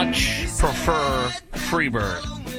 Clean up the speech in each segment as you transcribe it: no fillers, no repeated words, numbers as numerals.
much prefer Freebird.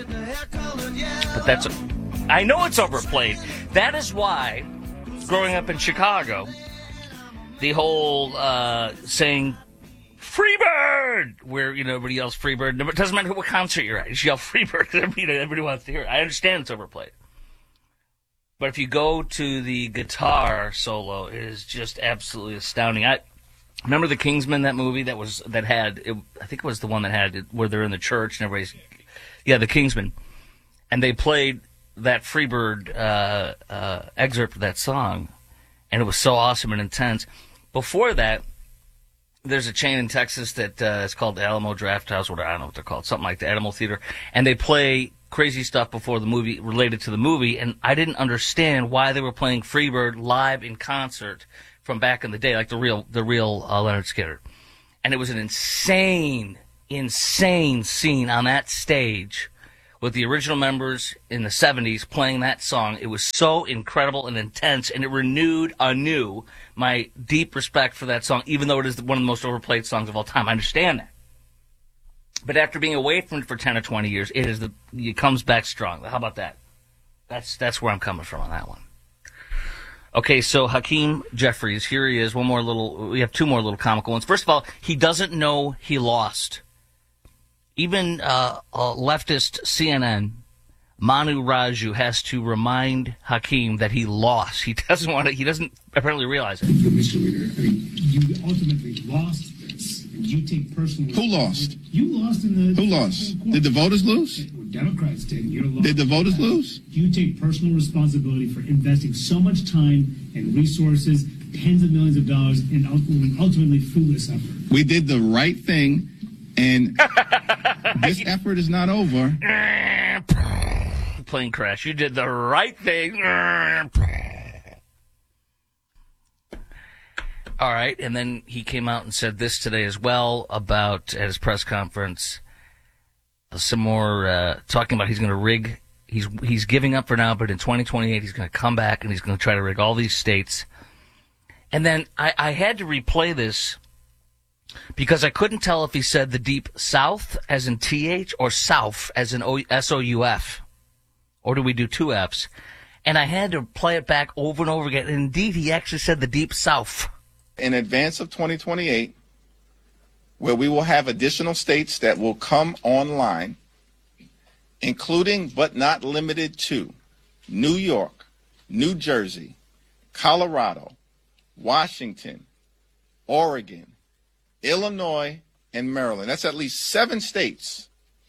But I know it's overplayed. That is why, growing up in Chicago, the whole saying Freebird, where everybody yells Freebird. It doesn't matter what concert you're at, you just yell Freebird because everybody wants to hear it. I understand it's overplayed, but if you go to the guitar solo, it is just absolutely astounding. I remember the Kingsmen, that movie that had I think it was the one that had it, where they're in the church and everybody's the Kingsmen, and they played that Freebird excerpt of that song, and it was so awesome and intense. Before that, there's a chain in Texas that is called the Alamo Draft House, or I don't know what they're called, something like the Animal Theater, and they play crazy stuff before the movie, related to the movie, and I didn't understand why they were playing Freebird live in concert from back in the day, like the real Lynyrd Skynyrd. And it was an insane scene on that stage with the original members in the 70s playing that song. It was so incredible and intense, and it renewed anew my deep respect for that song, even though it is one of the most overplayed songs of all time. I understand that. But after being away from it for 10 or 20 years, it comes back strong. How about that? That's where I'm coming from on that one. Okay, so Hakeem Jeffries, here he is. We have two more little comical ones. First of all, he doesn't know he lost. Even leftist CNN, Manu Raju, has to remind Hakeem that he lost. He doesn't apparently realize it. Mr. Reader, you ultimately lost this, and you take personal responsibility. Who lost? You lost in the... Who lost? Did the voters lose? Democrats did. You're lost. Did the voters lose? You take personal responsibility for investing so much time and resources, tens of millions of dollars, in ultimately fruitless effort. We did the right thing, and this effort is not over. Plane crash. You did the right thing. All right, and then he came out and said this today as well at his press conference. Some more talking about he's going to rig. He's giving up for now, but in 2028 he's going to come back and he's going to try to rig all these states. And then I had to replay this because I couldn't tell if he said the Deep South as in TH or South as in SOUF. Or do we do two Fs? And I had to play it back over and over again. And indeed, he actually said the Deep South. In advance of 2028, where we will have additional states that will come online, including but not limited to New York, New Jersey, Colorado, Washington, Oregon, Illinois, and Maryland. That's at least 7 states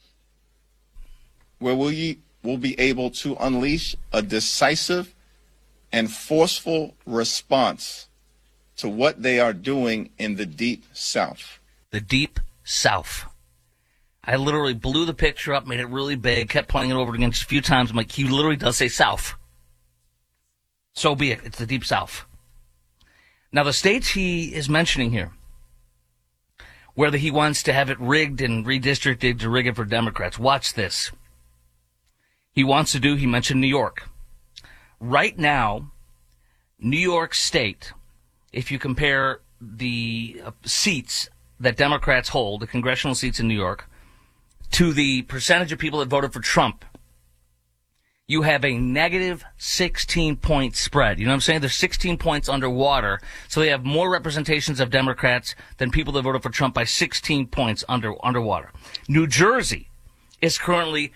where we will be able to unleash a decisive and forceful response to what they are doing in the Deep South. The Deep South. I literally blew the picture up, made it really big, kept playing it over again just a few times. I'm like, he literally does say South. So be it. It's the Deep South. Now, the states he is mentioning here, whether he wants to have it rigged and redistricted to rig it for Democrats, watch this. He mentioned New York. Right now, New York State, if you compare the seats that Democrats hold, the congressional seats in New York, to the percentage of people that voted for Trump, you have a negative 16-point spread. You know what I'm saying? They're 16 points underwater, so they have more representations of Democrats than people that voted for Trump by 16 points underwater. New Jersey is currently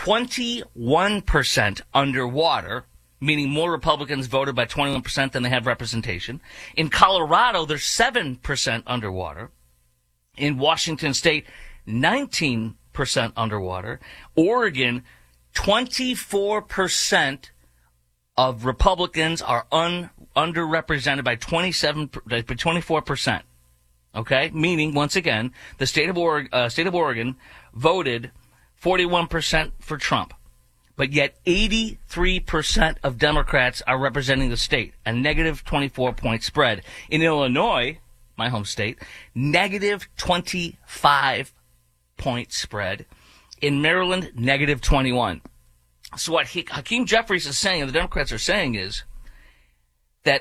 21% underwater, meaning more Republicans voted by 21% than they have representation. In Colorado, they're 7% underwater. In Washington State, 19% underwater. Oregon, 24% of Republicans are underrepresented by 24%. Okay? Meaning, once again, the state of Oregon voted 41% for Trump. But yet 83% of Democrats are representing the state, a negative 24-point spread. In Illinois, my home state, negative 25-point spread. In Maryland, negative 21. So what Hakeem Jeffries is saying and the Democrats are saying is that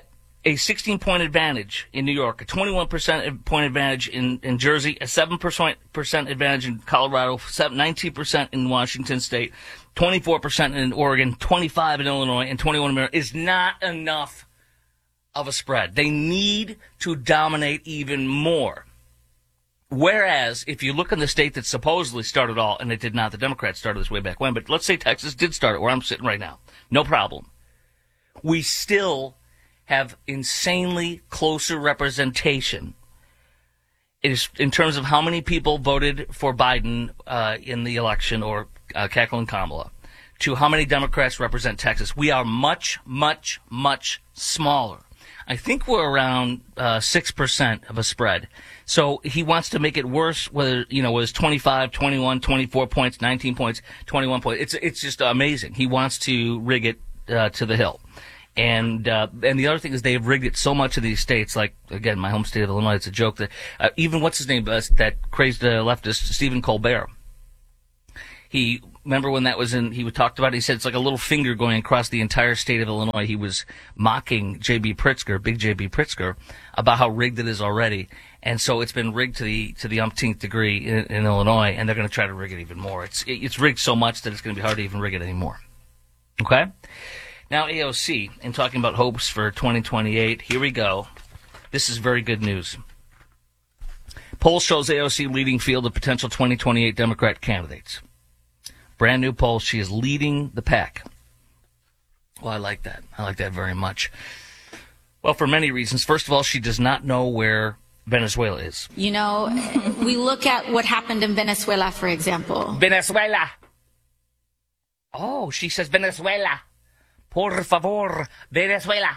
a 16-point advantage in New York, a 21% point advantage in Jersey, a 7% advantage in Colorado, 19% in Washington State, 24% in Oregon, 25% in Illinois, and 21% in Maryland is not enough of a spread. They need to dominate even more. Whereas, if you look in the state that supposedly started all, and it did not, the Democrats started this way back when, but let's say Texas did start it, where I'm sitting right now. No problem. We still have insanely closer representation in terms of how many people voted for Biden in the election, or Kathleen Kamala, to how many Democrats represent Texas. We are much, much, much smaller. I think we're around 6% of a spread. So he wants to make it worse, whether, it's 25, 21, 24 points, 19 points, 21 points. It's just amazing. He wants to rig it to the hill. And the other thing is they have rigged it so much in these states, like, again, my home state of Illinois, it's a joke that even, what's his name, that crazed leftist, Stephen Colbert. Remember when that was he talked about it, he said it's like a little finger going across the entire state of Illinois. He was mocking J.B. Pritzker, big J.B. Pritzker, about how rigged it is already. And so it's been rigged to the umpteenth degree in Illinois, and they're going to try to rig it even more. It's rigged so much that it's going to be hard to even rig it anymore. Okay? Now, AOC, in talking about hopes for 2028, here we go. This is very good news. Poll shows AOC leading field of potential 2028 Democrat candidates. Brand new poll. She is leading the pack. Well, I like that. I like that very much. Well, for many reasons. First of all, she does not know where Venezuela is. We look at what happened in Venezuela, for example. Venezuela. Oh, she says Venezuela. Por favor, Venezuela.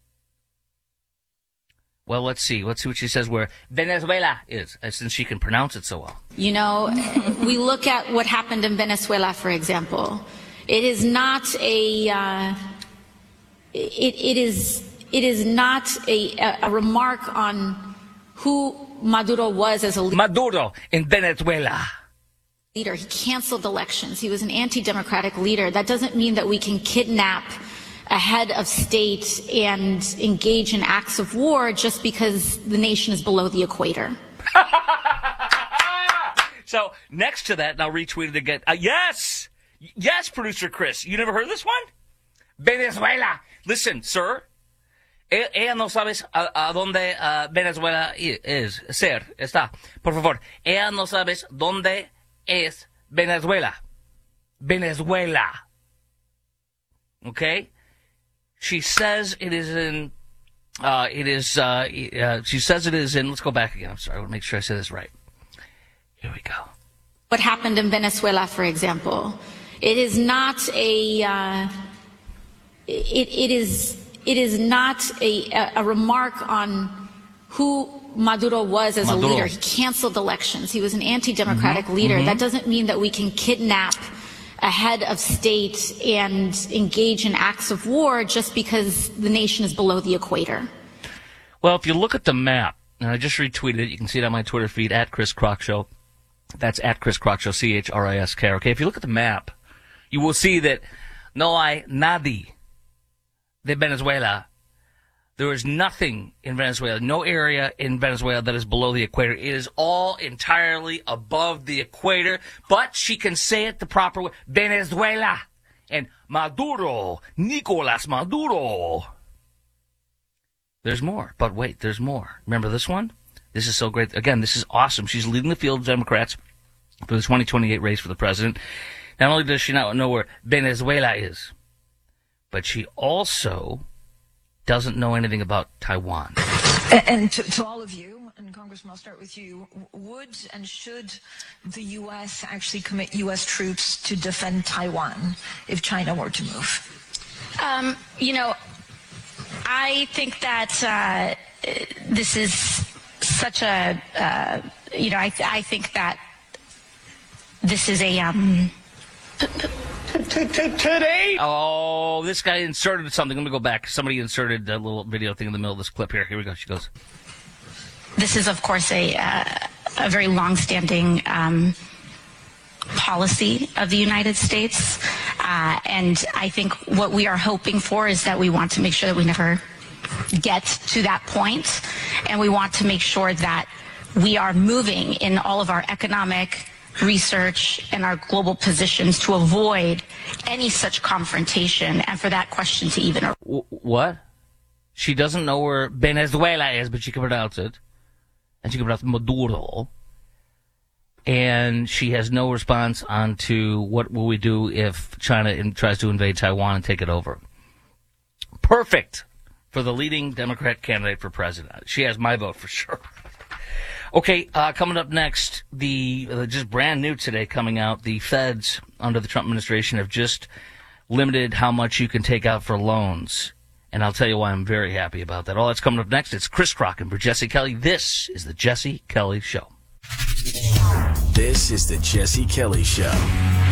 Well, let's see. Let's see what she says where Venezuela is, since she can pronounce it so well. We look at what happened in Venezuela, for example. It is not a it is not a remark on who Maduro was as a leader. Maduro in Venezuela. He canceled elections. He was an anti-democratic leader. That doesn't mean that we can kidnap a head of state and engage in acts of war just because the nation is below the equator. So next to that, and I'll retweet it again. Yes, producer Chris. You never heard this one? Venezuela. Listen, sir. Ella no sabes a dónde Venezuela está. Por favor. Ella no sabes dónde es Venezuela. Venezuela. Okay? She says it is in, she says it is in, let's go back again. I'm sorry. I want to make sure I say this right. Here we go. What happened in Venezuela, for example. It is not a, it is not a remark on who Maduro was as a leader. He canceled elections. He was an anti-democratic leader. That doesn't mean that we can kidnap a head of state and engage in acts of war just because the nation is below the equator. Well, if you look at the map, and I just retweeted it, you can see it on my Twitter feed, at Chris Kroc Show. That's at Chris Kroc Show, CHRISK. Okay, if you look at the map, you will see that no hay nadie de Venezuela. There is nothing in Venezuela, no area in Venezuela that is below the equator. It is all entirely above the equator, but she can say it the proper way. Venezuela and Maduro, Nicolas Maduro. There's more, but wait, there's more. Remember this one? This is so great. Again, this is awesome. She's leading the field of Democrats for the 2028 race for the president. Not only does she not know where Venezuela is, but she also doesn't know anything about Taiwan. And to all of you, and Congressman, I'll start with you, would and should the U.S. actually commit U.S. troops to defend Taiwan if China were to move? I think that this is such a, I think that this is a, Today? Oh, this guy inserted something. Let me go back. Somebody inserted a little video thing in the middle of this clip here. Here we go. She goes. This is, of course, a very long-standing policy of the United States. And I think what we are hoping for is that we want to make sure that we never get to that point, and we want to make sure that we are moving in all of our economic research and our global positions to avoid any such confrontation, and for that question to even... What? She doesn't know where Venezuela is, but she can pronounce it. And she can pronounce Maduro. And she has no response on to what will we do if China tries to invade Taiwan and take it over. Perfect for the leading Democrat candidate for president. She has my vote for sure. Okay, coming up next, just brand new today coming out, the feds under the Trump administration have just limited how much you can take out for loans. And I'll tell you why I'm very happy about that. All that's coming up next. It's Chris Crocken for Jesse Kelly. This is the Jesse Kelly Show. This is the Jesse Kelly Show.